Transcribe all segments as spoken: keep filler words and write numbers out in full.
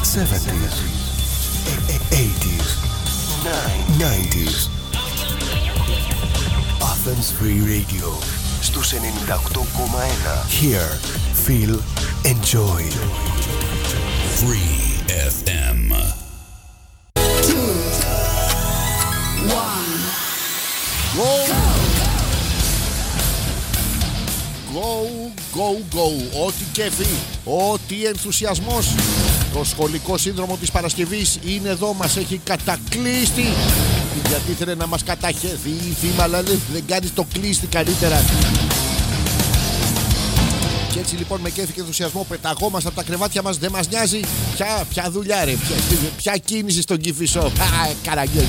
seventies, eighties, nineties. Athens Free Radio στους ενενήντα οκτώ κόμμα ένα. Hear, feel, enjoy. Free εφ εμ. Two, one, Go, go, go, go. Ό,τι κέφι, ό,τι ενθουσιασμός. Το σχολικό σύνδρομο της Παρασκευής είναι εδώ, μας έχει κατακλείστη. Γιατί ήθελε να μας καταχέθει η θύμα, αλλά δεν κάνεις το κλείστη καλύτερα. Και έτσι λοιπόν με κέφι και ενθουσιασμό πεταγόμαστε από τα κρεβάτια μας, δεν μας νοιάζει. Ποια, ποια δουλειά ρε, ποια, ποια κίνηση στον Κηφισό. Α, καραγκιόζη.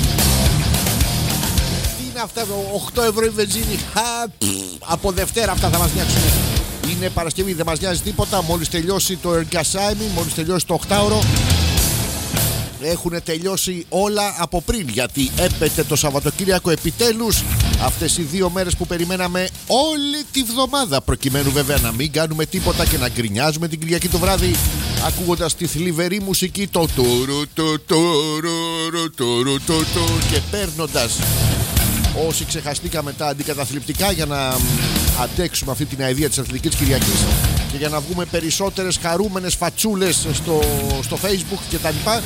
Τι είναι αυτά, οκτώ ευρώ η βενζίνη. Α, πφ, από Δευτέρα αυτά θα μας νοιάξουν. Είναι Παρασκευή, δεν μας νοιάζει τίποτα. Μόλις τελειώσει το εργασάιμι, μόλις τελειώσει το οκτάωρο, έχουν τελειώσει όλα από πριν. Γιατί έπεται το Σαββατοκύριακο επιτέλους. Αυτές οι δύο μέρες που περιμέναμε όλη τη βδομάδα, προκειμένου βέβαια να μην κάνουμε τίποτα και να γκρινιάζουμε την Κυριακή το βράδυ, ακούγοντας τη θλιβερή μουσική, το τουρου του τουρου τουρου του και παίρνοντας όσοι ξεχαστήκαμε τα αντικαταθλιπτικά για να αντέξουμε αυτή την αηδία της Αθλητικής Κυριακής και για να βγούμε περισσότερες χαρούμενες φατσούλες στο, στο Facebook και τα λοιπά.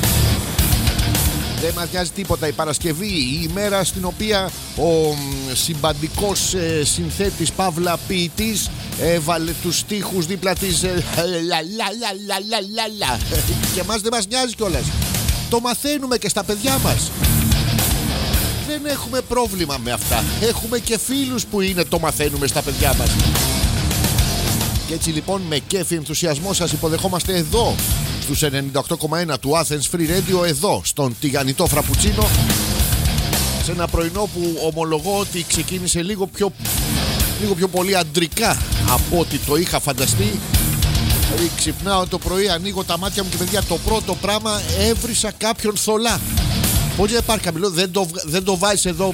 Δεν μας νοιάζει τίποτα. Η Παρασκευή, η ημέρα στην οποία ο συμπαντικός ε, συνθέτης Παύλα ποιητής έβαλε τους στίχους δίπλα της ε, λα, λα, λα, λα, λα, λα, λα. Και εμάς δεν μας νοιάζει κιόλας. Το μαθαίνουμε και στα παιδιά μας. Δεν έχουμε πρόβλημα με αυτά. Έχουμε και φίλους που είναι το μαθαίνουμε στα παιδιά μας. Και έτσι λοιπόν με κέφι ενθουσιασμό σας υποδεχόμαστε εδώ στους ενενήντα οκτώ κόμμα ένα του Athens Free Radio, εδώ στον τηγανιτό Φραπουτσίνο, σε ένα πρωινό που ομολογώ ότι ξεκίνησε λίγο πιο, λίγο πιο πολύ αντρικά από ό,τι το είχα φανταστεί. Δηλαδή ξυπνάω το πρωί, ανοίγω τα μάτια μου και παιδιά, το πρώτο πράγμα, έβρισα κάποιον θολά. Πώς δεν υπάρχει καμιλό, δεν το, δεν το βάζεις εδώ.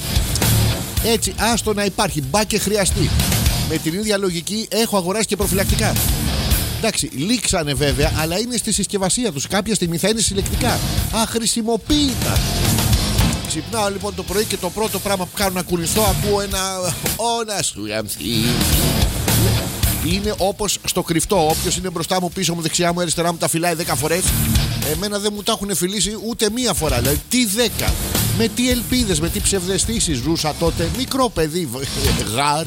Έτσι, άστο να υπάρχει, μπα και χρειαστεί. Με την ίδια λογική έχω αγοράσει και προφυλακτικά. Εντάξει, λήξανε βέβαια, αλλά είναι στη συσκευασία τους. Κάποια στιγμή θα είναι συλλεκτικά. Αχρησιμοποίητα. Ξυπνάω λοιπόν το πρωί και το πρώτο πράγμα που κάνω να κουνηθώ, ακούω ένα όνα σου αμφί. Είναι όπως στο κρυφτό. Όποιος είναι μπροστά μου, πίσω μου, δεξιά μου, αριστερά μου τα φυλάει δέκα φορές. Εμένα δεν μου τα έχουν φιλήσει ούτε μία φορά. Δηλαδή, τι δέκα. Με τι ελπίδες, με τι ψευδαισθήσεις ζούσα τότε. Μικρό παιδί, γάρ.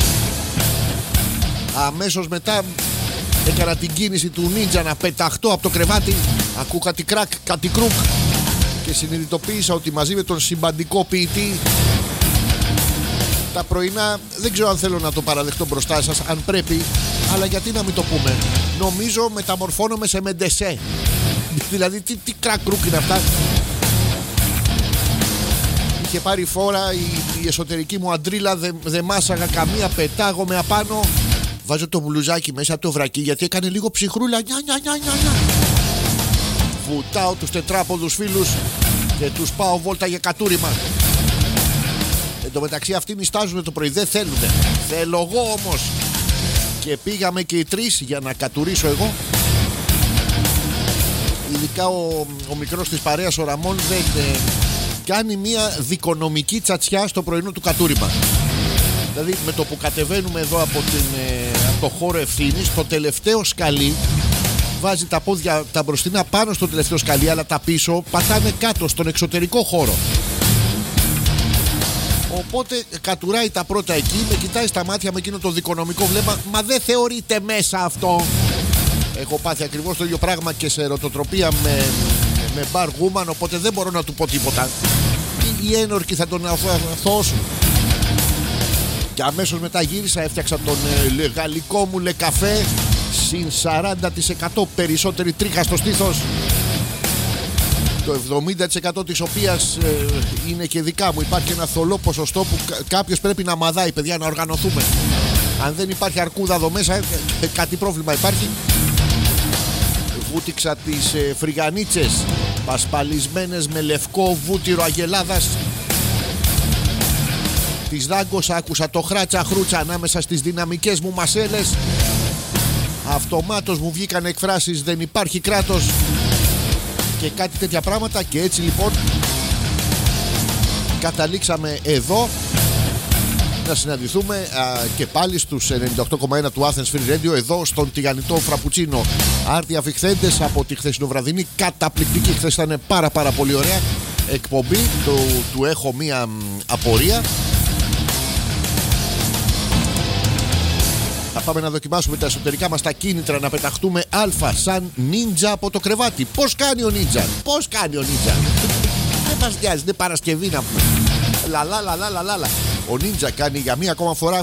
Αμέσως μετά έκανα την κίνηση του νίντζα να πεταχτώ από το κρεβάτι. Ακούω κάτι κρακ, κάτι κρουκ. Και συνειδητοποίησα ότι μαζί με τον συμπαντικό ποιητή τα πρωινά δεν ξέρω αν θέλω να το παραδεχτώ μπροστά σας, αν πρέπει, αλλά γιατί να μην το πούμε. Νομίζω μεταμορφώνομαι σε μεντεσέ. Δηλαδή τι, τι κρακ κρουκ είναι αυτά. Είχε πάρει φόρα η, η εσωτερική μου αντρίλα, δεν δε μάσαγα καμία, πετάγομαι απάνω. Βάζω το μπλουζάκι μέσα από το βρακί γιατί έκανε λίγο ψυχρούλα. Νια, νια, νια, νια, νια. Βουτάω τους τετράποδους φίλους και τους πάω βόλτα για κατούριμα. Εν τω μεταξύ αυτοί νιστάζουν το πρωί, δεν θέλουνε. Θέλω εγώ όμως. Και πήγαμε και οι τρεις για να κατουρίσω εγώ. Ειδικά ο, ο μικρός της παρέας, ο Ραμόν, δεν ε, κάνει μια δικονομική τσατσιά στο πρωινό του κατούριμα. Δηλαδή με το που κατεβαίνουμε εδώ από, την, ε, από το χώρο ευθύνης, το τελευταίο σκαλί βάζει τα πόδια τα μπροστινά πάνω στο τελευταίο σκαλί, αλλά τα πίσω πατάνε κάτω στον εξωτερικό χώρο. Οπότε κατουράει τα πρώτα εκεί, με κοιτάει στα μάτια με εκείνο το δικονομικό βλέμμα. Μα δεν θεωρείται μέσα αυτό. Έχω πάθει ακριβώς το ίδιο πράγμα και σε ερωτοτροπία με, με bar woman, οπότε δεν μπορώ να του πω τίποτα. Οι ένορκοι θα τον αθώσουν. Και αμέσως μετά γύρισα, έφτιαξα τον ε, γαλλικό μου λεκαφέ, συν σαράντα τοις εκατό περισσότερη τρίχα στο στήθος, το εβδομήντα τοις εκατό της οποίας ε, είναι και δικά μου. Υπάρχει ένα θολό ποσοστό που κα- κάποιος πρέπει να μαδάει, παιδιά, να οργανωθούμε. Αν δεν υπάρχει αρκούδα εδώ μέσα, ε, ε, κάτι πρόβλημα υπάρχει. Βούτυξα τις ε, φρυγανίτσες πασπαλισμένες με λευκό βούτυρο αγελάδας. Τις δάγκωσα, άκουσα το χράτσα χρούτσα ανάμεσα στις δυναμικές μου μασέλες. Αυτομάτως μου βγήκαν εκφράσεις, δεν υπάρχει κράτος. και κάτι τέτοια πράγματα. Και έτσι λοιπόν καταλήξαμε εδώ να συναντηθούμε α, και πάλι στους ενενήντα οκτώ κόμμα ένα του Athens Free Radio, εδώ στον τηγανιτό Φραπουτσίνο. Άρτοι αφιχθέντες από τη χθεσινοβραδινή καταπληκτική, χθες ήταν πάρα πάρα πολύ ωραία εκπομπή του, του έχω μία μ, απορία. Θα πάμε να δοκιμάσουμε τα εσωτερικά μας τα κίνητρα, να πεταχτούμε αλφα σαν νίντζα από το κρεβάτι. Πώς κάνει ο νίντζα, πώς κάνει ο νίντζα. Δεν μας νοιάζει, είναι Παρασκευή να πούμε. Λαλά, λαλά, λαλά, λαλά. Ο νίντζα κάνει για μία ακόμα φορά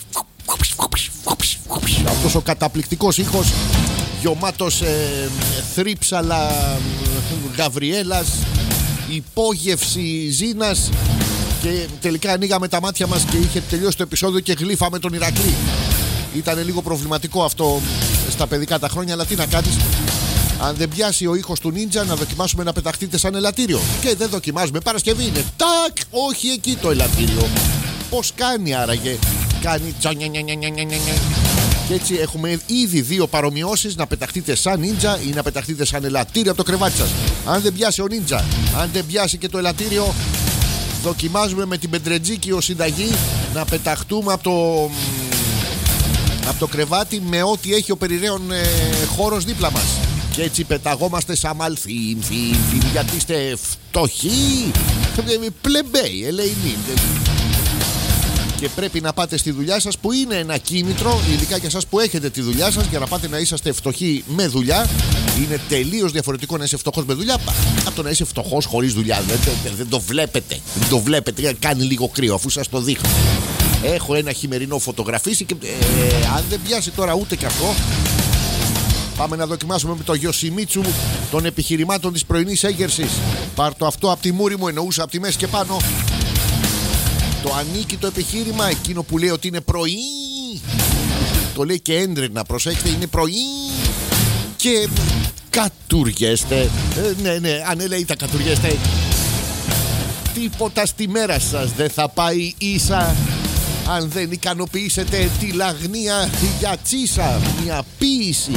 αυτός ο καταπληκτικός ήχος, γεωμάτος ε, θρύψαλα Γαβριέλας, υπόγευση Ζήνας. Και τελικά ανοίγαμε τα μάτια μας και είχε τελειώσει το επεισόδιο και γλύφαμε τον Ηρακλή. Ήταν λίγο προβληματικό αυτό στα παιδικά τα χρόνια, αλλά τι να κάνεις. Αν δεν πιάσει ο ήχος του νίντζα, να δοκιμάσουμε να πεταχτείτε σαν ελαττήριο. Και δεν δοκιμάζουμε, Παρασκευή είναι. Τάκ, όχι εκεί το ελαττήριο. Πώς κάνει άραγε? Κάνει τσανιανιανιανιανιανιαν. Και έτσι έχουμε ήδη δύο παρομοιώσεις, να πεταχτείτε σαν νίντζα ή να πεταχτείτε σαν ελαττήριο από το κρεβάτι σας. Αν δεν πιάσει ο νίντζα, αν δεν πιάσει και το ελαττήριο, δοκιμάζουμε με την Πεντρετζίκιο συνταγή να πεταχτούμε από το, από το κρεβάτι με ό,τι έχει ο περιραίων ε, χώρος δίπλα μας. Και έτσι πεταγόμαστε σαν μαλθίν, φιν, φιν, γιατί είστε φτωχοί, πλεμπέοι, ελεηνοί. Και πρέπει να πάτε στη δουλειά σας, που είναι ένα κίνητρο, ειδικά για εσάς που έχετε τη δουλειά σας, για να πάτε να είσαστε φτωχοί με δουλειά. Είναι τελείως διαφορετικό να είσαι φτωχός με δουλειά από το να είσαι φτωχός χωρίς δουλειά. Δεν, δεν, δεν το βλέπετε. Δεν το βλέπετε. Κάνει λίγο κρύο, αφού σας το δείχνω. Έχω ένα χειμερινό φωτογραφίσει και ε, αν δεν πιάσει τώρα ούτε και αυτό, πάμε να δοκιμάσουμε με το Γιοσιμίτσου των επιχειρημάτων της πρωινής έγκερσης. Πάρ' το αυτό από τη μούρη μου, εννοούσα από τη μέση και πάνω. Το ανήκει το επιχείρημα, εκείνο που λέει ότι είναι πρωί. Το λέει και έντρινα, προσέξτε, είναι πρωί. Και κατουργέστε. ε, Ναι, ναι, αν λέει τα κατουργέστε. Τίποτα στη μέρα σας δεν θα πάει ίσα αν δεν ικανοποιήσετε τη λαγνία για τσίσα. Μια ποίηση.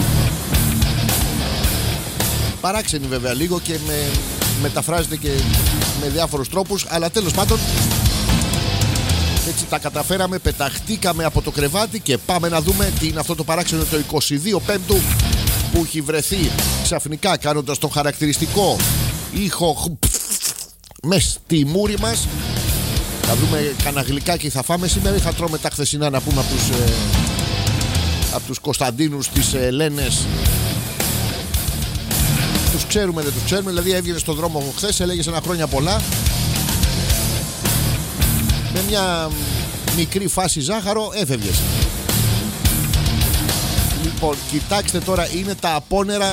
Παράξενη βέβαια λίγο και με, μεταφράζεται και με διάφορους τρόπους, αλλά τέλος πάντων έτσι τα καταφέραμε, πεταχτήκαμε από το κρεβάτι και πάμε να δούμε τι είναι αυτό το παράξενο το είκοσι δύο Πέμπτου που έχει βρεθεί ξαφνικά κάνοντας τον χαρακτηριστικό ήχο μες στη μούρη μας. Θα δούμε κανένα γλυκάκι θα φάμε σήμερα ή θα τρώμε τα χθεσινά, να πούμε από τους, ε, από τους Κωνσταντίνους, τις Ελένες. Τους ξέρουμε, δεν τους ξέρουμε, δηλαδή έβγαινε στον δρόμο χθες, έλεγες ένα χρόνια πολλά με μια μικρή φάση ζάχαρο, έφευγες. Λοιπόν, κοιτάξτε τώρα, είναι τα απόνερα.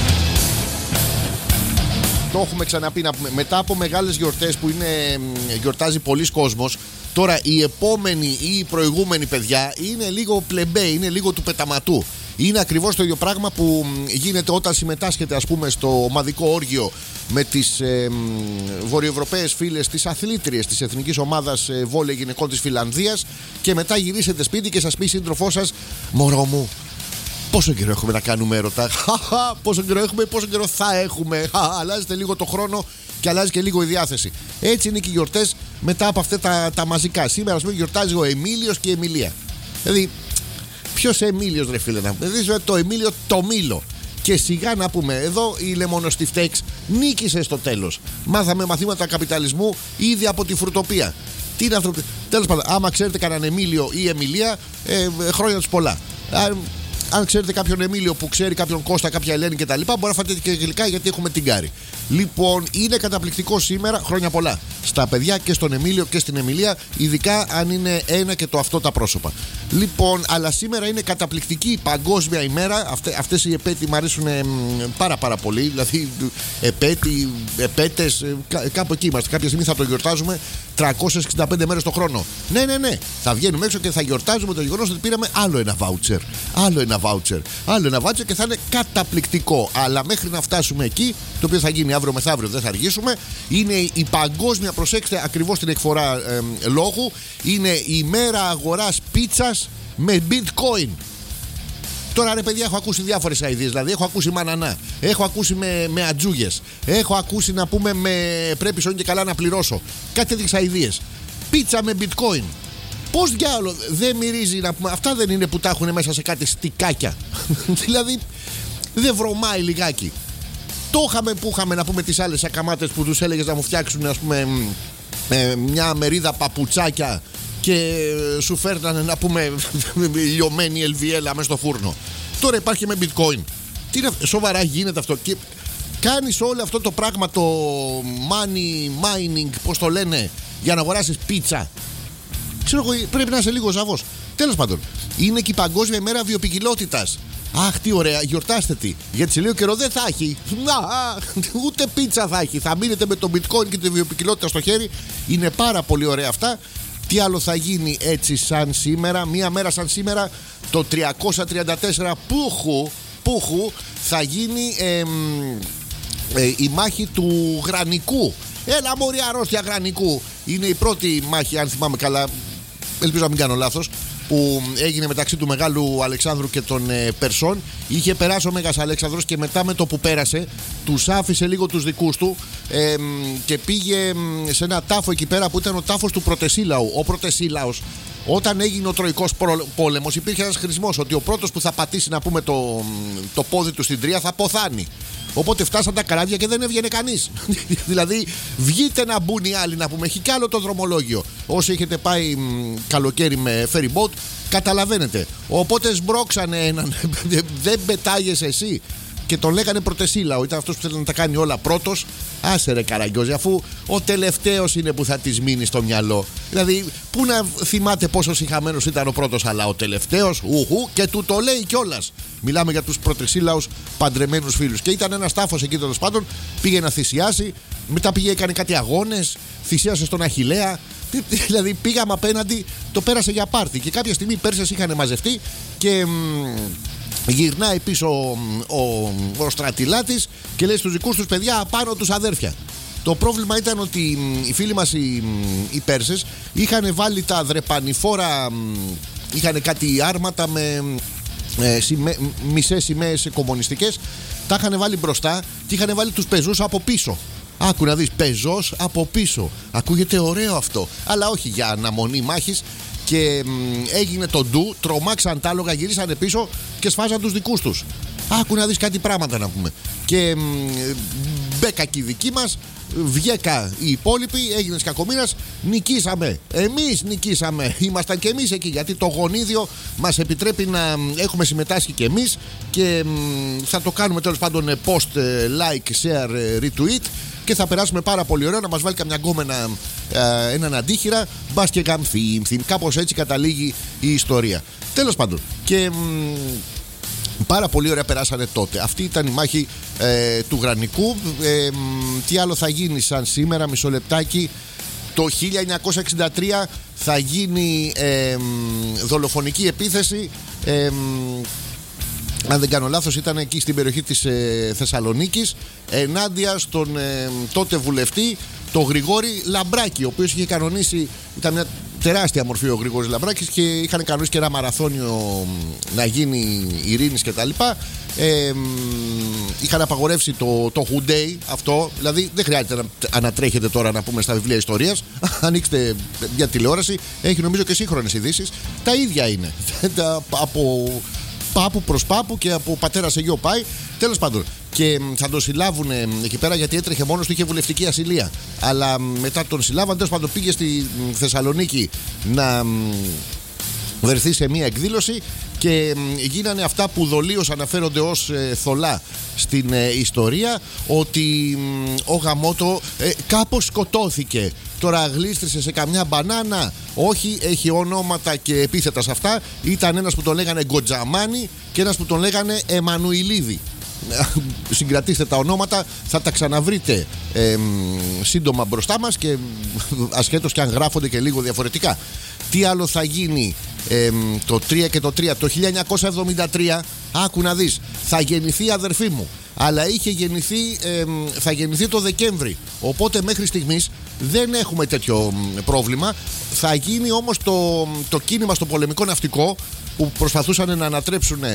Το έχουμε ξαναπεί να πούμε. Μετά από μεγάλες γιορτές που είναι, γιορτάζει πολλής κόσμος, τώρα η επόμενη ή η προηγούμενη, παιδιά, είναι λίγο πλεμπέ, είναι λίγο του πεταματού. Είναι ακριβώς το ίδιο πράγμα που γίνεται όταν συμμετάσχετε, ας πούμε, στο ομαδικό όργιο με τις ε, βορειοευρωπαίες φίλες, τις αθλήτριες της εθνικής ομάδας ε, βόλεϊ γυναικών της Φιλανδίας, και μετά γυρίσετε σπίτι και σας πει σύντροφός σας, μωρό μου, πόσο καιρό έχουμε να κάνουμε έρωτα. Πόσο καιρό έχουμε, πόσο καιρό θα έχουμε. Αλλάζετε λίγο το χρόνο και αλλάζει και λίγο η διάθεση. Έτσι είναι και οι γιορτές μετά από αυτά τα, τα μαζικά. Σήμερα, ας πούμε, γιορτάζει ο Εμίλιος και η Εμιλία. Δηλαδή, ποιος Εμίλιος, ρε φίλε, να πούμε. Δηλαδή, το Εμίλιο το Μήλο. Και σιγά να πούμε, εδώ η λεμονοστιφτέξ νίκησε στο τέλος. Μάθαμε μαθήματα καπιταλισμού ήδη από τη φρουτοπία. Τι είναι αυτό. Τέλος πάντων, άμα ξέρετε κανέναν Εμίλιο ή Εμιλία, ε, χρόνια τους πολλά. Αν ξέρετε κάποιον Εμίλιο που ξέρει κάποιον Κώστα, κάποια Ελένη κτλ., μπορεί να φάτε και γλυκά, γιατί έχουμε την Κάρη. Λοιπόν, είναι καταπληκτικό σήμερα, χρόνια πολλά στα παιδιά και στον Εμίλιο και στην Εμιλία, ειδικά αν είναι ένα και το αυτό τα πρόσωπα. Λοιπόν, αλλά σήμερα είναι καταπληκτική η παγκόσμια ημέρα. Αυτέ, αυτές οι επέτειοι μου αρέσουν ε, πάρα πάρα πολύ. Δηλαδή, επέτειοι, επέτες, ε, κά, κάπου εκεί είμαστε. Κάποια στιγμή θα το γιορτάζουμε τριακόσιες εξήντα πέντε μέρες το χρόνο. Ναι, ναι, ναι. Θα βγαίνουμε έξω και θα γιορτάζουμε το γεγονός ότι πήραμε άλλο ένα βάουτσερ. Άλλο ένα βάουτσερ. Άλλο ένα βάουτσερ και θα είναι καταπληκτικό. Αλλά μέχρι να φτάσουμε εκεί, το οποίο θα γίνει αύριο μεθαύριο, δεν θα αργήσουμε, είναι η παγκόσμια, προσέξτε ακριβώς την εκφορά ε, λόγου, είναι η μέρα αγοράς πίτσας με bitcoin. Τώρα ρε παιδιά, έχω ακούσει διάφορες ideas. Δηλαδή, έχω ακούσει μανανά, έχω ακούσει με, με ατζούγες, έχω ακούσει να πούμε με πρέπει σώνει και καλά να πληρώσω. Κάτι τέτοιες ideas. Πίτσα με bitcoin. Πώς διάολο δεν μυρίζει να πούμε. Αυτά δεν είναι που τα έχουν μέσα σε κάτι στικάκια. Δηλαδή, δεν βρωμάει λιγάκι. Το είχαμε που είχαμε να πούμε τις άλλες ακαμάτες που τους έλεγες να μου φτιάξουν, ας πούμε, ε, μια μερίδα παπουτσάκια και σου φέρνανε να πούμε λιωμένη ελβιέλα μέσα στο φούρνο. Τώρα υπάρχει με bitcoin. Τι είναι, σοβαρά γίνεται αυτό? Και κάνεις όλο αυτό το πράγμα, το money mining, πώς το λένε, για να αγοράσεις πίτσα. Ξέρω εγώ, πρέπει να είσαι λίγο ζαβός. Τέλος πάντων, είναι και η Παγκόσμια ημέρα βιοποικιλότητας. Αχ, τι ωραία, γιορτάστε τη. Γιατί σε λίγο καιρό δεν θα έχει. Να, ούτε πίτσα θα έχει. Θα μείνετε με το bitcoin και τη βιοποικιλότητα στο χέρι. Είναι πάρα πολύ ωραία αυτά. Τι άλλο θα γίνει έτσι σαν σήμερα? Μία μέρα σαν σήμερα, το τριακόσια τριάντα τέσσερα πουχου, πουχου θα γίνει ε, ε, η μάχη του Γρανικού. Έλα μωρή αρρώστια Γρανικού. Είναι η πρώτη μάχη, αν θυμάμαι καλά, ελπίζω να μην κάνω λάθος, που έγινε μεταξύ του Μεγάλου Αλεξάνδρου και των ε, Περσών. Είχε περάσει ο Μέγας Αλέξανδρος και μετά με το που πέρασε τους άφησε λίγο τους δικούς του ε, και πήγε σε ένα τάφο εκεί πέρα που ήταν ο τάφος του Πρωτεσίλαου. Ο Πρωτεσίλαος, όταν έγινε ο Τροϊκός Πόλεμος, υπήρχε ένας χρησμός ότι ο πρώτος που θα πατήσει να πούμε το, το πόδι του στην τρία θα ποθάνει. Οπότε φτάσαν τα καράβια και δεν έβγαινε κανείς. Δηλαδή, βγείτε να μπουν οι άλλοι να πούμε. Έχει κι άλλο το δρομολόγιο. Όσοι έχετε πάει μ, καλοκαίρι με ferry boat, καταλαβαίνετε. Οπότε σμπρώξανε έναν. Δεν πετάγεσαι εσύ. Και τον λέγανε Πρωτεσίλαο. Ήταν αυτός που θέλει να τα κάνει όλα πρώτος. Άσε ρε Καραγκιόζη, αφού ο τελευταίος είναι που θα της μείνει στο μυαλό. Δηλαδή, πού να θυμάται πόσο συγχαμένος ήταν ο πρώτος, αλλά ο τελευταίος, ουχου, και του το λέει κιόλας. Μιλάμε για τους Πρωτεσίλαους παντρεμένους φίλους. Και ήταν ένας τάφος εκεί τέλος πάντων, πήγε να θυσιάσει, μετά πήγε έκανε κάτι αγώνες, θυσίασε στον Αχιλλέα. Δηλαδή, πήγαμε απέναντι, το πέρασε για πάρτι. Και κάποια στιγμή οι Πέρσες είχαν μαζευτεί και. Μ, γυρνάει πίσω ο, ο, ο στρατιλάτης και λέει στους δικούς τους παιδιά, πάνω τους αδέρφια. Το πρόβλημα ήταν ότι οι φίλοι μας οι, οι Πέρσες είχαν βάλει τα δρεπανηφόρα, είχαν κάτι άρματα με ε, σημαί, μισές σημαίες κομμουνιστικές, τα είχαν βάλει μπροστά και είχαν βάλει τους πεζούς από πίσω. Άκου να δεις, πεζός από πίσω. Ακούγεται ωραίο αυτό, αλλά όχι για αναμονή μάχης. Και μ, έγινε το ντου, τρομάξαν τα άλογα, γυρίσανε πίσω και σφάζαν τους δικούς τους. Άκου να δεις κάτι πράγματα να πούμε. Και μ, μπέκα και οι δικοί μας, βγέκα οι υπόλοιποι, έγινε κακομοίρας, νικήσαμε. Εμείς νικήσαμε. Ήμασταν και εμείς εκεί, γιατί το γονίδιο μας επιτρέπει να έχουμε συμμετάσχει και εμείς. Και μ, θα το κάνουμε τέλος πάντων post, like, share, retweet. Και θα περάσουμε πάρα πολύ ωραία, να μας βάλει καμιά γκόμενα ε, έναν αντίχειρα. Μπας και καμφίμ, κάπως έτσι καταλήγει η ιστορία. Τέλος πάντων. Και μ, πάρα πολύ ωραία περάσανε τότε. Αυτή ήταν η μάχη ε, του Γρανικού. ε, μ, Τι άλλο θα γίνει σαν σήμερα? Μισό λεπτάκι. Το χίλια εννιακόσια εξήντα τρία θα γίνει ε, μ, δολοφονική επίθεση, ε, μ, αν δεν κάνω λάθος ήταν εκεί στην περιοχή της ε, Θεσσαλονίκης, ενάντια στον ε, τότε βουλευτή, το Γρηγόρη Λαμπράκη, ο οποίος είχε κανονίσει, ήταν μια τεράστια μορφή ο Γρηγόρης Λαμπράκης και είχαν κανονίσει και ένα μαραθώνιο να γίνει ειρήνης και τα λοιπά. Ε, είχαν απαγορεύσει το, το Χουντέι αυτό, δηλαδή δεν χρειάζεται να ανατρέχετε τώρα να πούμε στα βιβλία ιστορίας. Ανοίξτε μια τηλεόραση, έχει νομίζω και σύγχρονες ειδήσεις, τα ίδια είναι από πάπου προς πάπου και από πατέρα σε γιο πάει. Τέλος πάντων. Και θα τον συλλάβουν εκεί πέρα γιατί έτρεχε μόνος του, είχε βουλευτική ασυλία. Αλλά μετά τον συλλάβαν. Τέλος πάντων πήγε στη Θεσσαλονίκη να βρεθεί σε μία εκδήλωση και γίνανε αυτά που δολίως αναφέρονται ως ε, θολά στην ε, ιστορία, ότι ε, ο Γαμώτο ε, κάπως σκοτώθηκε. Τώρα γλίστρισε σε καμιά μπανάνα? Όχι, έχει ονόματα και επίθετα σε αυτά. Ήταν ένας που τον λέγανε Γκοτζαμάνι και ένας που τον λέγανε Εμμανουηλίδη. Συγκρατήστε τα ονόματα, θα τα ξαναβρείτε ε, σύντομα μπροστά μας και ασχέτως και αν γράφονται και λίγο διαφορετικά. Τι άλλο θα γίνει ε, το τρία και το τρία? Το χίλια εννιακόσια εβδομήντα τρία, άκου να δεις, θα γεννηθεί η αδερφή μου, αλλά είχε γεννηθεί, ε, θα γεννηθεί το Δεκέμβρη, οπότε μέχρι στιγμής δεν έχουμε τέτοιο πρόβλημα. Θα γίνει όμως το, το κίνημα στο πολεμικό ναυτικό που προσπαθούσαν να ανατρέψουν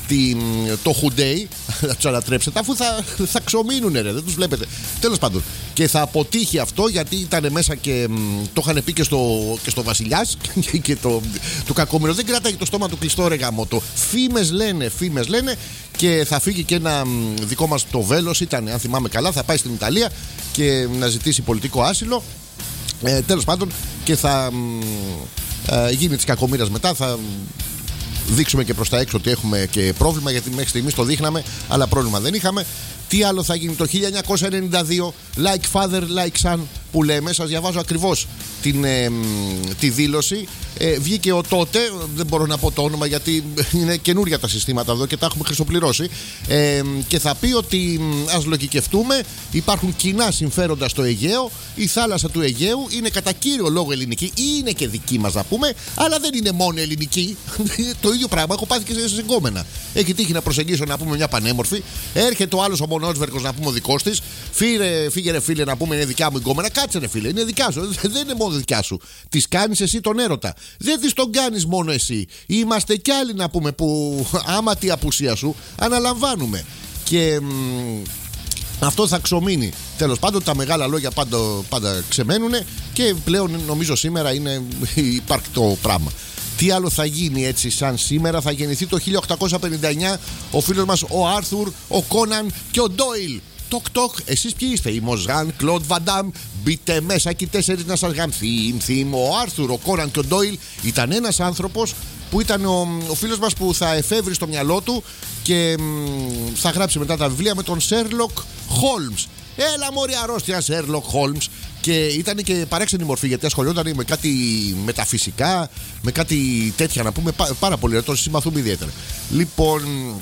την, το χουντέι, θα τους ανατρέψετε, αφού θα, θα ξομείνουνε, ρε, δεν τους βλέπετε. Τέλος πάντων. Και θα αποτύχει αυτό, γιατί ήταν μέσα και μ, το είχαν πει και στο, και στο Βασιλιάς και το, το κακόμοιρο. Δεν κρατάει το στόμα του κλειστό, ρε γαμότο. Φήμες λένε, φήμες λένε. Και θα φύγει και ένα μ, δικό μας το Βέλος, ήταν, αν θυμάμαι καλά, θα πάει στην Ιταλία και να ζητήσει πολιτικό άσυλο. Ε, τέλος πάντων, και θα μ, ε, γίνει της κακομοίρας μετά. Θα δείξουμε και προς τα έξω ότι έχουμε και πρόβλημα, γιατί μέχρι στιγμής το δείχναμε, αλλά πρόβλημα δεν είχαμε. Τι άλλο θα γίνει το χίλια εννιακόσια ενενήντα δύο, like father, like son, που λέμε. Σας διαβάζω ακριβώς την, ε, τη δήλωση. Ε, βγήκε ο τότε, δεν μπορώ να πω το όνομα γιατί είναι καινούρια τα συστήματα εδώ και τα έχουμε χρυσοπληρώσει. Ε, και θα πει ότι ας λογικευτούμε, υπάρχουν κοινά συμφέροντα στο Αιγαίο. Η θάλασσα του Αιγαίου είναι κατά κύριο λόγο ελληνική, είναι και δική μας να πούμε, αλλά δεν είναι μόνο ελληνική. Το ίδιο πράγμα έχω πάθει και σε εγκόμενα. Έχει τύχει να προσεγγίσω να πούμε μια πανέμορφη, έρχεται ο άλλος ο μονόσβερκος να πούμε ο δικός της. Φύγε, φύγε ρε φίλε να πούμε είναι δικιά μου εγκόμενα. Κάτσε ρε φίλε, είναι δικιά σου. Δεν είναι μόνο δικιά σου. Της κάνεις εσύ τον έρωτα. Δεν της τον κάνεις μόνο εσύ. Είμαστε κι άλλοι να πούμε που άμα τη απουσία σου αναλαμβάνουμε. Και μ, αυτό θα ξομείνει. Τέλος πάντων, τα μεγάλα λόγια πάντα, πάντα ξεμένουν και πλέον νομίζω σήμερα είναι υπαρκτό πράγμα. Τι άλλο θα γίνει έτσι σαν σήμερα? Θα γεννηθεί το χίλια οκτακόσια πενήντα εννιά ο φίλος μας ο Άρθουρ, ο Κόναν και ο Ντόιλ. Τοκ τοκ, εσείς ποιοι είστε? Η Μοζάν, Κλοντ Βαντάμ, μπείτε μέσα και οι τέσσερις να σας γάμ. Θύμ, θύμ, ο Άρθουρ, ο Κόναν και ο Ντόιλ ήταν ένας άνθρωπος που ήταν ο, ο φίλος μας που θα εφεύρει στο μυαλό του και μ, θα γράψει μετά τα βιβλία με τον Σέρλοκ Χόλμς. Έλα μωρή αρρώστια Σέρλοκ Χόλμς. Και ήταν και παράξενη μορφή, γιατί ασχολιόταν με κάτι μεταφυσικά, με κάτι τέτοια να πούμε, πά, πάρα πολύ, να τον συμπαθούμε ιδιαίτερα. Λοιπόν,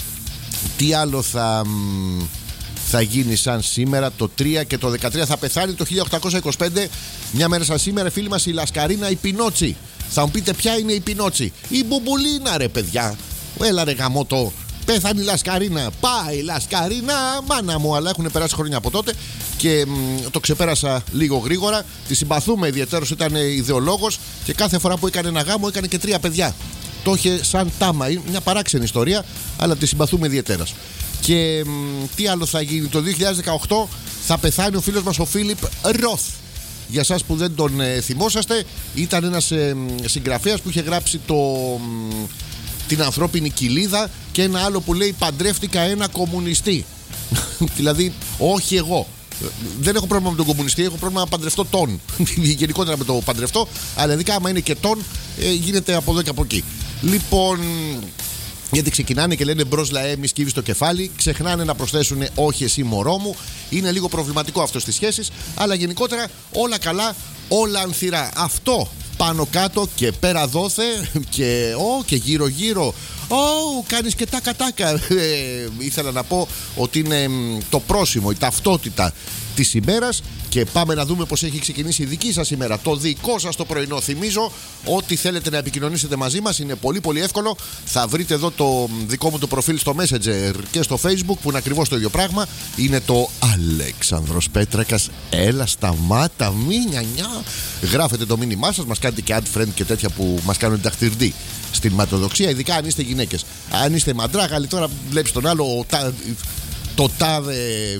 τι άλλο θα... θα γίνει σαν σήμερα? Το τρία και το δεκατρία θα πεθάνει το χίλια οκτακόσια είκοσι πέντε. Μια μέρα σαν σήμερα, φίλοι μας, η Λασκαρίνα η Πινότσι. Θα μου πείτε ποια είναι η Πινότσι? Η Μπουμπουλίνα ρε παιδιά. Έλα ρε γαμότο. Πέθανε η Λασκαρίνα. Πάει η Λασκαρίνα, μάνα μου. Αλλά έχουν περάσει χρόνια από τότε και μ, το ξεπέρασα λίγο γρήγορα. Τη συμπαθούμε ιδιαίτερως, ήταν ιδεολόγος και κάθε φορά που έκανε ένα γάμο έκανε και τρία παιδιά. Το είχε σαν τάμα. Είναι μια παράξενη ιστορία, αλλά τη συμπαθούμε ιδιαίτέρως. Και μ, τι άλλο θα γίνει? Το δύο χιλιάδες δεκαοκτώ θα πεθάνει ο φίλος μας ο Φίλιπ Ροθ. Για εσάς που δεν τον ε, θυμόσαστε, ήταν ένας ε, συγγραφέας που είχε γράψει το, μ, την ανθρώπινη κοιλίδα και ένα άλλο που λέει παντρεύτηκα ένα κομμουνιστή. Δηλαδή όχι εγώ. Δεν έχω πρόβλημα με τον κομμουνιστή, έχω πρόβλημα να παντρευτώ τον. Γενικότερα με το παντρευτώ, αλλά ειδικά άμα είναι και τον, ε, γίνεται από εδώ και από εκεί. Λοιπόν, γιατί ξεκινάνε και λένε μπρος λαέ, μη σκύβεις το κεφάλι, ξεχνάνε να προσθέσουν όχι εσύ μωρό μου. Είναι λίγο προβληματικό αυτό στις σχέσεις, αλλά γενικότερα όλα καλά, όλα ανθυρά. Αυτό πάνω κάτω και πέρα δόθε και, oh, και γύρω γύρω. Oh, κάνεις και τάκα τάκα. Ε, ήθελα να πω ότι είναι το πρόσημο, η ταυτότητα της ημέρας. Και πάμε να δούμε πως έχει ξεκινήσει η δική σας ημέρα, το δικό σας το πρωινό. Θυμίζω ότι θέλετε να επικοινωνήσετε μαζί μας, είναι πολύ πολύ εύκολο. Θα βρείτε εδώ το δικό μου το προφίλ στο Messenger και στο Facebook που είναι ακριβώς το ίδιο πράγμα. Είναι το Αλέξανδρος Πέτρακας. Έλα σταμάτα, μη νιανιά. Γράφετε το μήνυμά σας, μας κάνετε και add friend και τέτοια που μας κάνουν ταχτυρντή στην ματοδοξία, ειδικά αν είστε γυναίκες. Αν είστε μαντράγαλοι, τώρα βλέπεις τον άλλο τα, το τάδε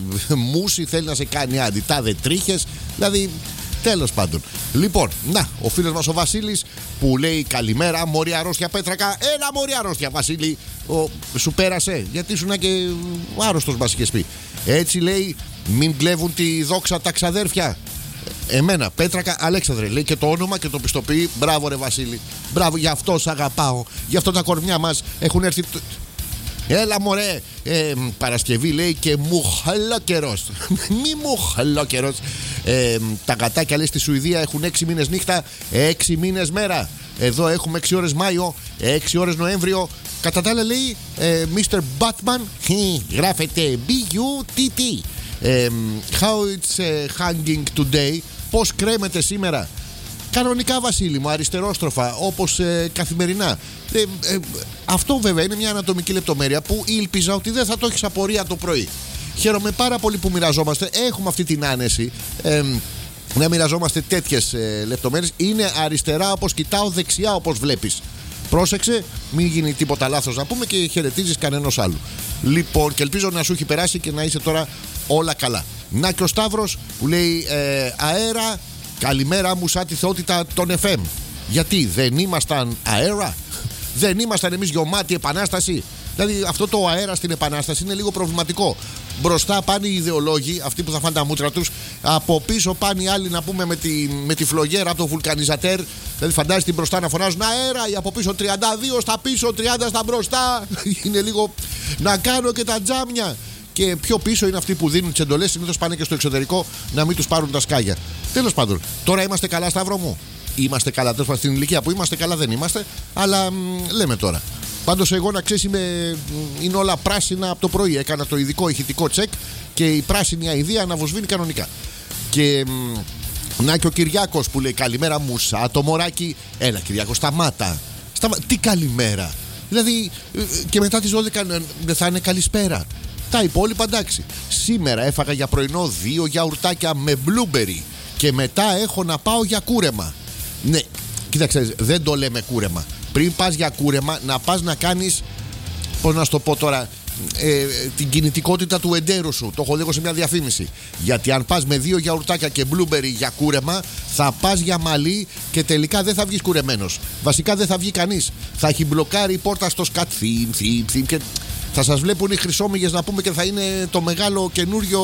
μουσι θέλει να σε κάνει άντι, τάδε τρίχες, δηλαδή τέλος πάντων. Λοιπόν, να, ο φίλος μας ο Βασίλης που λέει καλημέρα, μωρή αρρώστια Πέτρακα. Έλα μωρή αρρώστια Βασίλη. Ο, σου πέρασε, γιατί ήσουν και άρρωστος μας είχες πει. Έτσι λέει, μην κλέβουν τη δόξα τα ξαδέρφια. Εμένα, Πέτρακα, Αλέξανδρε, λέει και το όνομα και το πιστοποιεί. Μπράβο ρε Βασίλη, μπράβο, γι' αυτό σ' αγαπάω. Γι' αυτό τα κορμιά μας έχουν έρθει. Έλα μωρέ, ε, Παρασκευή λέει και μουχαλόκερος. Μη μουχαλόκερος. ε, Τα γατάκια λέει στη Σουηδία έχουν έξι μήνες νύχτα, έξι μήνες μέρα. Εδώ έχουμε έξι ώρες Μάιο, έξι ώρες Νοέμβριο. Κατά τα άλλα λέει ε, μίστερ Batman, γράφεται B U T T. ε, How it's uh, hanging today. Πώς κρέμεται σήμερα? Κανονικά Βασίλη μου, αριστερόστροφα, όπως ε, καθημερινά. ε, ε, Αυτό βέβαια είναι μια ανατομική λεπτομέρεια που ήλπιζα ότι δεν θα το έχεις απορία το πρωί. Χαίρομαι πάρα πολύ που μοιραζόμαστε. Έχουμε αυτή την άνεση ε, να μοιραζόμαστε τέτοιες ε, λεπτομέρειες. Είναι αριστερά όπως κοιτάω, δεξιά όπως βλέπεις. Πρόσεξε, μην γίνει τίποτα λάθος να πούμε και χαιρετίζεις κανένας άλλου. Λοιπόν, και ελπίζω να σου έχει περάσει και να είσαι τώρα όλα καλά. Να και ο Σταύρος που λέει ε, αέρα, καλημέρα μου σαν τη θεότητα των εφ εμ. Γιατί δεν ήμασταν αέρα, δεν ήμασταν εμείς γεωμάτι επανάσταση. Δηλαδή αυτό το αέρα στην επανάσταση είναι λίγο προβληματικό. Μπροστά πάνε οι ιδεολόγοι, αυτοί που θα φάνε τα μούτρα τους. Από πίσω πάνε οι άλλοι να πούμε με τη, με τη φλογέρα από το βουλκανιζατέρ. Δηλαδή φαντάζεσαι μπροστά να φωνάζουν αέρα, ή από πίσω τριάντα δύο στα πίσω, τριάντα στα μπροστά. Είναι λίγο να κάνω και τα τζάμια. Και πιο πίσω είναι αυτοί που δίνουν τις εντολές. Συνήθως πάνε και στο εξωτερικό να μην τους πάρουν τα σκάγια. Τέλος πάντων, τώρα είμαστε καλά, Σταύρο μου. Είμαστε καλά, τέλος πάντων, στην ηλικία που είμαστε καλά δεν είμαστε. Αλλά μ, λέμε τώρα. Πάντως εγώ να ξέρεις είμαι, είναι όλα πράσινα από το πρωί. Έκανα το ειδικό ηχητικό τσεκ και η πράσινη αηδία αναβοσβήνει κανονικά. Και μ, να και ο Κυριάκος που λέει καλημέρα Μουσά, το μωράκι. Έλα Κυριάκο, σταμάτα. Σταμα... Τι καλημέρα. Δηλαδή και μετά τις δώδεκα δεν θα είναι καλησπέρα. Τα υπόλοιπα εντάξει. Σήμερα έφαγα για πρωινό δύο γιαουρτάκια με blueberry και μετά έχω να πάω για κούρεμα. Ναι, κοίταξε, δεν το λέμε κούρεμα. Πριν πας για κούρεμα, να πας να κάνεις, πώς να σου το πω τώρα, ε, την κινητικότητα του εντέρου σου. Το έχω λίγο σε μια διαφήμιση. Γιατί αν πας με δύο γιαουρτάκια και blueberry για κούρεμα, θα πας για μαλλί και τελικά δεν θα βγεις κουρεμένος. Βασικά δεν θα βγει κανείς. Θα έχει μπλοκάρει η πόρτα στο σκατ θυμ, θυμ, θυμ και θα σας βλέπουν οι χρυσόμυγες να πούμε και θα είναι το μεγάλο καινούριο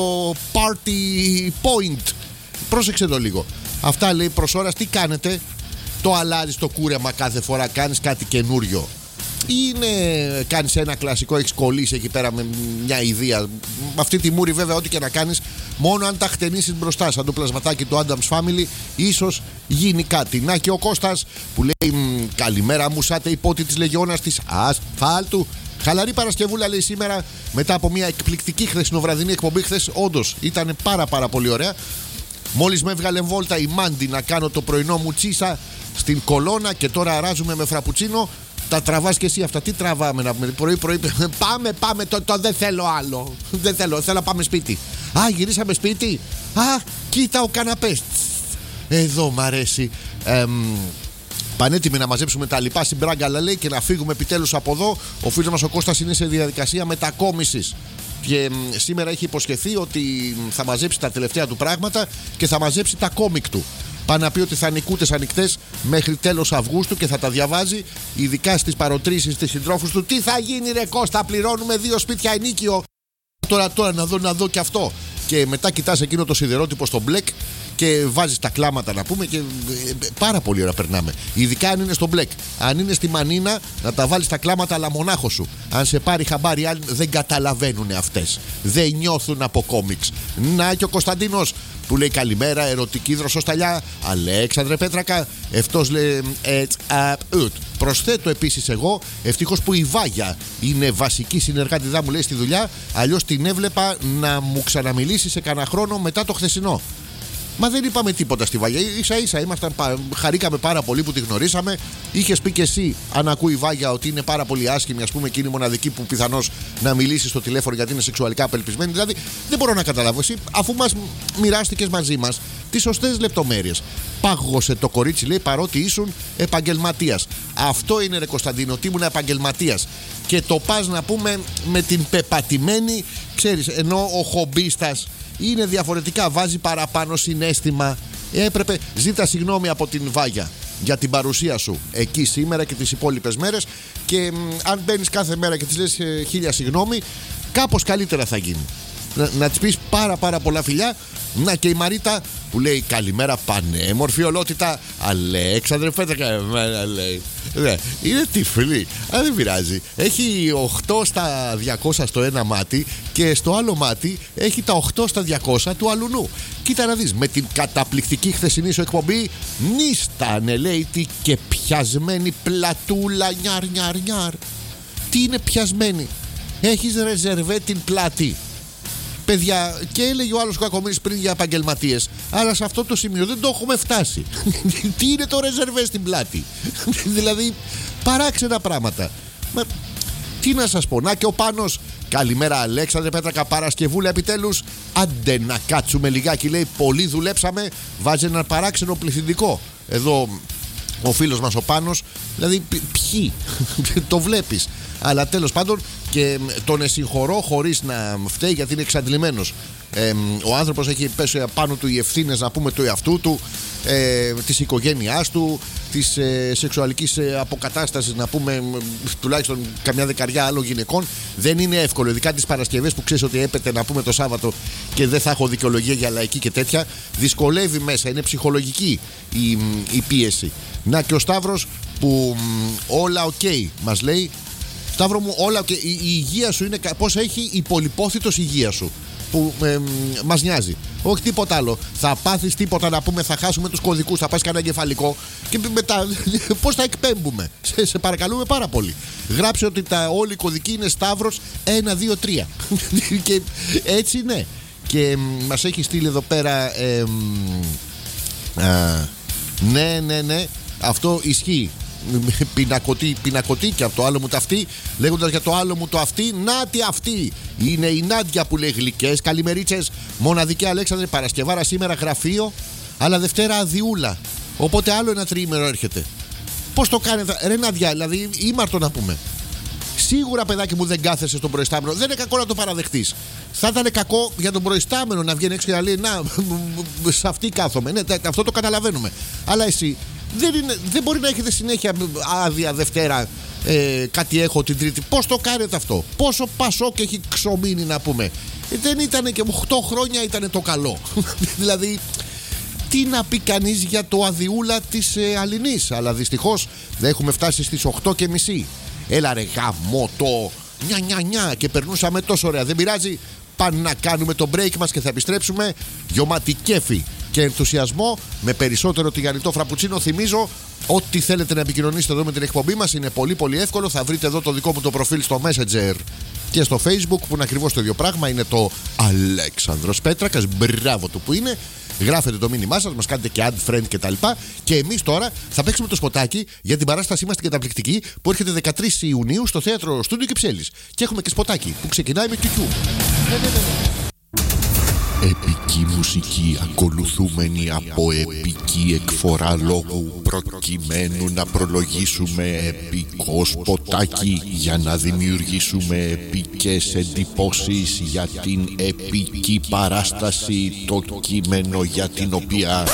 party point. Πρόσεξε το λίγο. Αυτά λέει προς ώρας, τι κάνετε? Το αλλάζεις το κούρεμα κάθε φορά, κάνεις κάτι καινούριο? Είναι κάνεις ένα κλασικό, έχεις κολλήσει εκεί πέρα με μια ιδέα? Με αυτή τη μούρη βέβαια ό,τι και να κάνεις, μόνο αν τα χτενίσεις μπροστά σαν το πλασματάκι του Adams Family, ίσως γίνει κάτι. Να και ο Κώστας που λέει καλημέρα μου σάτε υπότι της λεγιώνας της ασφάλτου. Χαλαρή Παρασκευούλα λέει σήμερα μετά από μια εκπληκτική χθεσινοβραδινή εκπομπή. Χθες όντως ήταν πάρα πάρα πολύ ωραία. Μόλις με έβγαλε βόλτα η Μάντι να κάνω το πρωινό μου τσίσα στην κολόνα και τώρα αράζουμε με φραπουτσίνο. Τα τραβάς και εσύ αυτά. Τι τραβάμε να πούμε πρωί πρωί? Πάμε, πάμε, το, το δεν θέλω άλλο. Δεν θέλω, θέλω να πάμε σπίτι. Α, γυρίσαμε σπίτι. Α, κοίτα ο καναπές. Εδώ μ' αρέσει. Εμ, Πανέτοιμοι να μαζέψουμε τα λοιπά συμπράγκαλα λέει και να φύγουμε επιτέλους από εδώ. Ο φίλος μας ο Κώστας είναι σε διαδικασία μετακόμισης. Και μ, σήμερα έχει υποσχεθεί ότι θα μαζέψει τα τελευταία του πράγματα και θα μαζέψει τα κόμικ του. Πάνε να πει ότι θα νικούτες ανοιχτές μέχρι τέλος Αυγούστου και θα τα διαβάζει, ειδικά στις παροτρήσεις της συντρόφους του. Τι θα γίνει ρε Κώστα, πληρώνουμε δύο σπίτια ενίκιο. Τώρα, τώρα να δω, να δω και αυτό. Και μετά κοιτάς εκείνο το σιδερότυπο στο μπλεκ και βάζεις τα κλάματα να πούμε και πάρα πολύ ώρα περνάμε. Ειδικά αν είναι στο μπλεκ. Αν είναι στη μανίνα, να τα βάλεις τα κλάματα αλλά μονάχο σου. Αν σε πάρει χαμπάρι άλλοι δεν καταλαβαίνουν αυτές. Δεν νιώθουν από κόμιξ. Να και ο Κωνσταντίνος που λέει καλημέρα, ερωτική δροσοσταλιά. Αλέξανδρε Πέτρακα, αυτός λέει έτσι απ. Προσθέτω επίσης εγώ, ευτυχώς που η Βάγια είναι βασική συνεργάτηδά μου λέει στη δουλειά, αλλιώς την έβλεπα να μου ξαναμιλήσει σε κανένα χρόνο μετά το χθεσινό. Μα δεν είπαμε τίποτα στη Βάγια. Ίσα ίσα ήμασταν, χαρήκαμε πάρα πολύ που τη γνωρίσαμε. Είχες πει και εσύ, αν ακούει η Βάγια, ότι είναι πάρα πολύ άσχημη, ας πούμε, εκείνη η μοναδική που πιθανώς να μιλήσει στο τηλέφωνο γιατί είναι σεξουαλικά απελπισμένη. Δηλαδή, δεν μπορώ να καταλάβω. Εσύ, αφού μας μοιράστηκες μαζί μας τις σωστές λεπτομέρειες. Πάγωσε το κορίτσι, λέει, παρότι ήσουν επαγγελματίας. Αυτό είναι, ρε Κωνσταντίνο, ότι ήμουν επαγγελματίας. Και το πας να πούμε με την πεπατημένη, ξέρεις, ενώ ο χομπίστας είναι διαφορετικά, βάζει παραπάνω συναίσθημα. Έπρεπε, ζήτα συγγνώμη από την Βάγια για την παρουσία σου εκεί σήμερα και τις υπόλοιπες μέρες. Και μ, αν μπαίνεις κάθε μέρα και της λες ε, χίλια συγγνώμη, κάπως καλύτερα θα γίνει. Να, να της πεις πάρα πάρα πολλά φιλιά. Να και η Μαρίτα που λέει καλημέρα πανέμορφη ολότητα. Αλέξανδρε Πέτρακα, λέει. Ναι, είναι τυφλή, αλλά δεν πειράζει. Έχει οκτώ στα διακόσια στο ένα μάτι και στο άλλο μάτι έχει τα οκτώ στα διακόσια του αλουνού. Κοίτα να δεις, με την καταπληκτική χθεσινή σου εκπομπή νίστανε λέει τι και πιασμένη πλατούλα νιαρ νιαρ νιαρ. Τι είναι πιασμένη? Έχεις ρεζερβέ την πλάτη. Παιδιά, και έλεγε ο άλλος κακομοίρης πριν για επαγγελματίες, αλλά σε αυτό το σημείο δεν το έχουμε φτάσει. Τι είναι το ρεζερβέ στην πλάτη? Δηλαδή, παράξενα πράγματα. Μα, τι να σας πω, να και ο Πάνος. Καλημέρα, Αλέξανδρε Πέτρακα, Παρασκευούλα επιτέλους. Άντε να κάτσουμε λιγάκι, λέει. Πολύ δουλέψαμε. Βάζει ένα παράξενο πληθυντικό. Εδώ ο φίλος μας ο Πάνος. Δηλαδή, ποιοι το βλέπεις. Αλλά τέλος πάντων, και τον εσυγχωρώ χωρίς να φταίει, γιατί είναι εξαντλημένος. Ε, ο άνθρωπος έχει πέσει πάνω του οι ευθύνες, να πούμε, του εαυτού του, ε, της οικογένειάς του, της ε, σεξουαλικής ε, αποκατάστασης, να πούμε, τουλάχιστον καμιά δεκαριά άλλων γυναικών. Δεν είναι εύκολο, ειδικά τις Παρασκευές που ξέρεις ότι έπεται, να πούμε, το Σάββατο και δεν θα έχω δικαιολογία για λαϊκή και τέτοια. Δυσκολεύει μέσα, είναι ψυχολογική η, η πίεση. Να και ο Σταύρος που όλα οκ okay, μας λέει. Σταύρο μου, όλα okay. η, η υγεία σου είναι πώς έχει η πολυπόθητος υγεία σου, που ε, μας νοιάζει. Όχι τίποτα άλλο. Θα πάθεις τίποτα, να πούμε, θα χάσουμε τους κωδικούς, θα πας κανένα εγκεφαλικό και μετά πώς θα εκπέμπουμε. Σε, σε παρακαλούμε πάρα πολύ. Γράψε ότι τα, όλοι οι κωδικοί είναι Σταύρος ένα, δύο, τρία. Και έτσι είναι. Και ε, μας έχει στείλει εδώ πέρα ε, ε, α, ναι, ναι, ναι, αυτό ισχύει. Πινακωτή, πινακωτή και από το άλλο μου το αυτή. Λέγοντας για το άλλο μου το αυτή, να τι αυτή. Είναι η Νάντια που λέει γλυκές καλημερίτσες. Μοναδική Αλέξανδρε, Παρασκευάρα σήμερα γραφείο, αλλά Δευτέρα αδειούλα. Οπότε άλλο ένα τριήμερο έρχεται. Πώς το κάνετε, ρε Νάντια, δηλαδή ήμαρτο να πούμε. Σίγουρα, παιδάκι μου, δεν κάθεσαι στον προϊστάμενο. Δεν είναι κακό να το παραδεχτείς. Θα ήταν κακό για τον προϊστάμενο να βγαίνει έξω και να λέει, να, σε αυτή κάθομαι. Ναι, αυτό το καταλαβαίνουμε. Αλλά εσύ δεν, είναι, δεν μπορεί να έχετε συνέχεια άδεια Δευτέρα, ε, κάτι έχω την Τρίτη. Πώς το κάνετε αυτό? Πόσο πασόκ έχει ξομείνει, να πούμε. Ε, δεν ήταν και οκτώ χρόνια ήταν το καλό. Δηλαδή, τι να πει κανείς για το αδειούλα της ε, Αλληνής. Αλλά δυστυχώς δεν έχουμε φτάσει στις οκτώ και μισή. Έλα ρε γαμώτο, νια νια νια, και περνούσαμε τόσο ωραία. Δεν πειράζει, πάνε να κάνουμε το break μας και θα επιστρέψουμε γιωματι κέφι και ενθουσιασμό με περισσότερο τηγανιτό φραπουτσίνο. Θυμίζω, ό,τι θέλετε να επικοινωνήσετε εδώ με την εκπομπή μας είναι πολύ πολύ εύκολο. Θα βρείτε εδώ το δικό μου το προφίλ στο Messenger και στο Facebook, που είναι ακριβώς το ίδιο πράγμα. Είναι το Αλέξανδρος Πέτρακας, μπράβο του που είναι. Γράφετε το μήνυμά σας, μας κάνετε και add friend κτλ. Και εμείς τώρα θα παίξουμε το σποτάκι για την παράστασή μας την καταπληκτική που έρχεται δεκατρείς Ιουνίου στο θέατρο Στούντιο Κυψέλης. Και έχουμε και σποτάκι που ξεκινάει με κιουκιού. Ναι, ναι, ναι. Επική μουσική ακολουθούμενη από επική εκφορά λόγου, προκειμένου να προλογίσουμε επικό σποτάκι για να δημιουργήσουμε επικές εντυπώσεις για την επική παράσταση, το κείμενο για την οποία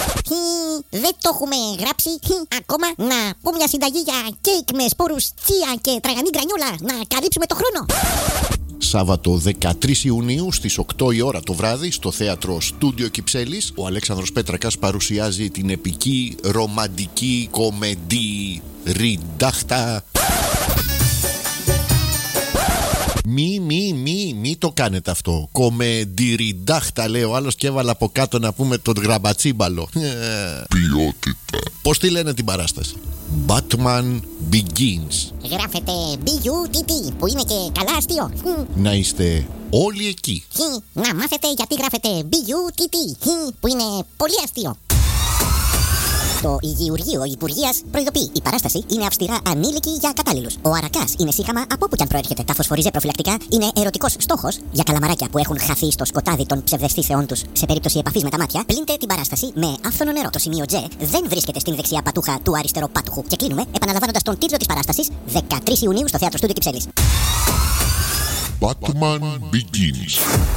δεν το έχουμε γράψει ακόμα. Να πω μια συνταγή για κέικ με σπόρους τσία και τραγανή γκρανιόλα, να καλύψουμε το χρόνο. Σάββατο δεκατρείς Ιουνίου στις οκτώ η ώρα το βράδυ στο θέατρο Στούντιο Κυψέλης, ο Αλέξανδρος Πέτρακας παρουσιάζει την επική ρομαντική κομεντή Ριντάχτα. Μη, μη, μη, μη το κάνετε αυτό. Κομεντιριντάχτα, λέει ο άλλος, και έβαλα από κάτω, να πούμε, τον γραμπατσίμπαλο. ποιότητα. Πώς τη λένε την παράσταση? Batman Begins. Γράφεται μπι γιου τι τι, που είναι και καλά αστείο. Να είστε όλοι εκεί. Να μάθετε γιατί γράφεται μπι γιου τι τι, που είναι πολύ αστείο. Το Υγειουργείο Υπουργείας προειδοποιεί: η παράσταση είναι αυστηρά ανήλικη για κατάλληλους. Ο αρακάς είναι σύγχαμα από όπου κι αν προέρχεται. Τα φωσφοριζέ προφυλακτικά είναι ερωτικός στόχος για καλαμαράκια που έχουν χαθεί στο σκοτάδι των ψευδαισθήσεών τους σε περίπτωση επαφής με τα μάτια. Πλύντε την παράσταση με άφθονο νερό. Το σημείο J δεν βρίσκεται στην δεξιά πατούχα του αριστεροπάτουχου. Και κλείνουμε επαναλαμβάνοντας τον τίτλο της παράστασης, δεκατρείς Ιουνίου στο θέατρο Στούντιο Κυψέλης. Batman Begins.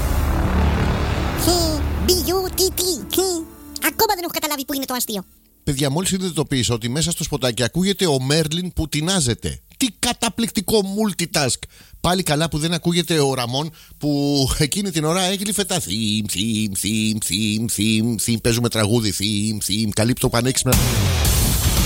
μπι γιου τι τι. Ακόμα δεν έχω καταλάβει που είναι το αστείο. Παιδιά, μόλις συνειδητοποίησα ότι μέσα στο σποτάκι ακούγεται ο Μέρλιν που τεινάζεται. Τι καταπληκτικό multitask! Πάλι καλά που δεν ακούγεται ο Ραμόν που εκείνη την ώρα έγλυφε τα theme, theme, theme, theme, theme, theme. Παίζουμε τραγούδι, theme, theme. Καλύπτω πανέξυπνα.